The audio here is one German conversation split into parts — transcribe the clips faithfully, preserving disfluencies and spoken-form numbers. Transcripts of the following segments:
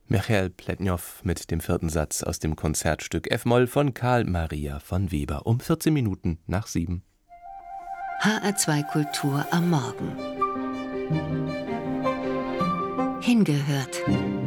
Michael Pletnjow mit dem vierten Satz aus dem Konzertstück F-Moll von Karl Maria von Weber um vierzehn Minuten nach sieben. H R zwei Kultur am Morgen. Hingehört.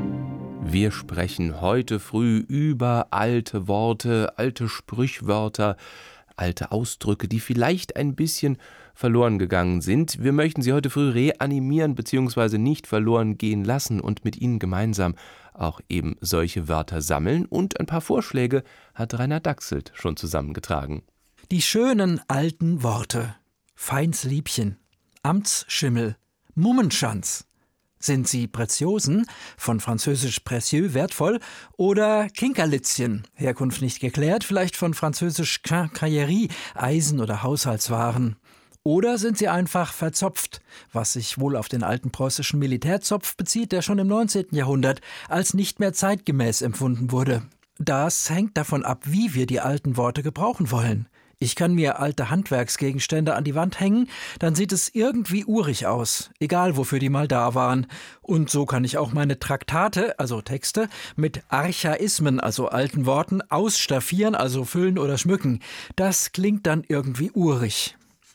Wir sprechen heute früh über alte Worte, alte Sprichwörter, alte Ausdrücke, die vielleicht ein bisschen verloren gegangen sind. Wir möchten sie heute früh reanimieren bzw. nicht verloren gehen lassen und mit Ihnen gemeinsam auch eben solche Wörter sammeln. Und ein paar Vorschläge hat Rainer Dachselt schon zusammengetragen. Die schönen alten Worte. Feinsliebchen, Amtsschimmel, Mummenschanz. Sind sie Preziosen, von französisch précieux, wertvoll, oder Kinkerlitzchen, Herkunft nicht geklärt, vielleicht von französisch quincaillerie, Eisen- oder Haushaltswaren. Oder sind sie einfach verzopft, was sich wohl auf den alten preußischen Militärzopf bezieht, der schon im neunzehnten Jahrhundert als nicht mehr zeitgemäß empfunden wurde. Das hängt davon ab, wie wir die alten Worte gebrauchen wollen. Ich kann mir alte Handwerksgegenstände an die Wand hängen, dann sieht es irgendwie urig aus, egal wofür die mal da waren. Und so kann ich auch meine Traktate, also Texte, mit Archaismen, also alten Worten, ausstaffieren, also füllen oder schmücken. Das klingt dann irgendwie urig.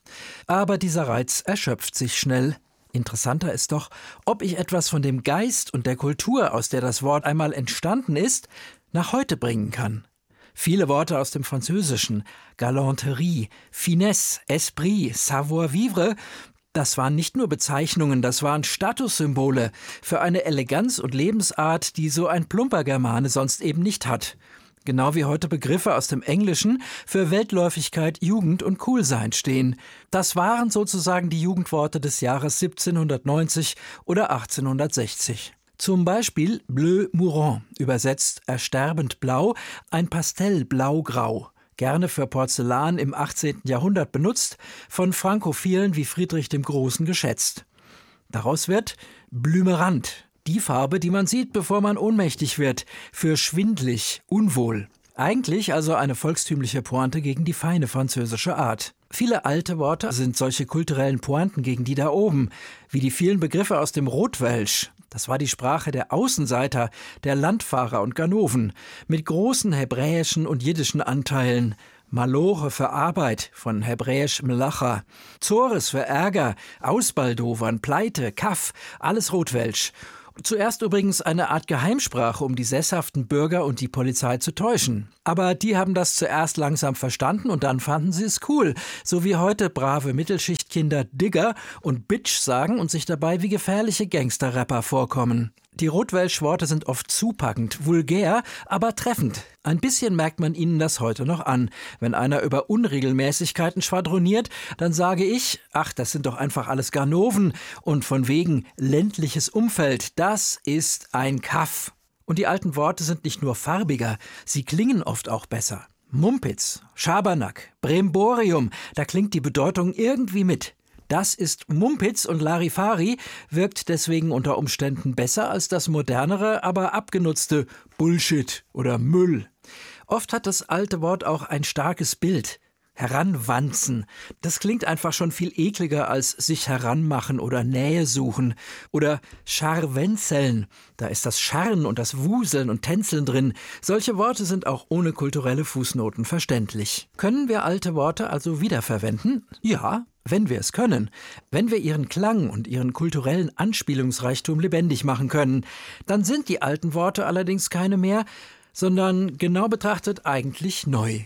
Aber dieser Reiz erschöpft sich schnell. Interessanter ist doch, ob ich etwas von dem Geist und der Kultur, aus der das Wort einmal entstanden ist, nach heute bringen kann. Viele Worte aus dem Französischen, Galanterie, Finesse, Esprit, Savoir-vivre, das waren nicht nur Bezeichnungen, das waren Statussymbole für eine Eleganz und Lebensart, die so ein plumper Germane sonst eben nicht hat. Genau wie heute Begriffe aus dem Englischen für Weltläufigkeit, Jugend und Coolsein stehen. Das waren sozusagen die Jugendworte des Jahres siebzehnhundertneunzig oder achtzehnhundertsechzig. Zum Beispiel Bleu Mourant, übersetzt ersterbend blau, ein Pastell-blau-grau, gerne für Porzellan im achtzehnten Jahrhundert benutzt, von Frankophilen wie Friedrich dem Großen geschätzt. Daraus wird Blümerant, die Farbe, die man sieht, bevor man ohnmächtig wird, für schwindlig, unwohl. Eigentlich also eine volkstümliche Pointe gegen die feine französische Art. Viele alte Worte sind solche kulturellen Pointen gegen die da oben, wie die vielen Begriffe aus dem Rotwelsch. Das war die Sprache der Außenseiter, der Landfahrer und Ganoven, mit großen hebräischen und jiddischen Anteilen. Malore für Arbeit, von hebräisch Melacha. Zores für Ärger, Ausbaldowern, Pleite, Kaff, alles Rotwelsch. Zuerst übrigens eine Art Geheimsprache, um die sesshaften Bürger und die Polizei zu täuschen. Aber die haben das zuerst langsam verstanden und dann fanden sie es cool. So wie heute brave Mittelschichtkinder Digger und Bitch sagen und sich dabei wie gefährliche Gangster-Rapper vorkommen. Die Rotwelsch-Worte sind oft zupackend, vulgär, aber treffend. Ein bisschen merkt man ihnen das heute noch an. Wenn einer über Unregelmäßigkeiten schwadroniert, dann sage ich, ach, das sind doch einfach alles Ganoven und von wegen ländliches Umfeld, das ist ein Kaff. Und die alten Worte sind nicht nur farbiger, sie klingen oft auch besser. Mumpitz, Schabernack, Bremborium, da klingt die Bedeutung irgendwie mit. Das ist Mumpitz und Larifari, wirkt deswegen unter Umständen besser als das modernere, aber abgenutzte Bullshit oder Müll. Oft hat das alte Wort auch ein starkes Bild. Heranwanzen. Das klingt einfach schon viel ekliger als sich heranmachen oder Nähe suchen. Oder Scharwenzeln. Da ist das Scharren und das Wuseln und Tänzeln drin. Solche Worte sind auch ohne kulturelle Fußnoten verständlich. Können wir alte Worte also wiederverwenden? Ja, wenn wir es können. Wenn wir ihren Klang und ihren kulturellen Anspielungsreichtum lebendig machen können. Dann sind die alten Worte allerdings keine mehr, sondern genau betrachtet eigentlich neu.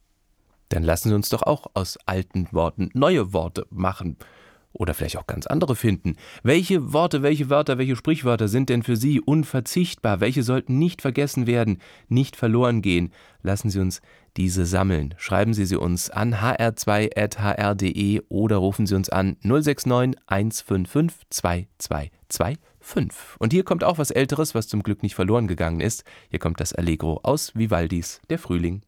Dann lassen Sie uns doch auch aus alten Worten neue Worte machen. Oder vielleicht auch ganz andere finden. Welche Worte, welche Wörter, welche Sprichwörter sind denn für Sie unverzichtbar? Welche sollten nicht vergessen werden, nicht verloren gehen? Lassen Sie uns diese sammeln. Schreiben Sie sie uns an h r zwei at h r punkt d e oder rufen Sie uns an null sechs neun eins fünf fünf zwei zwei zwei fünf. Und hier kommt auch was Älteres, was zum Glück nicht verloren gegangen ist. Hier kommt das Allegro aus Vivaldis Der Frühling.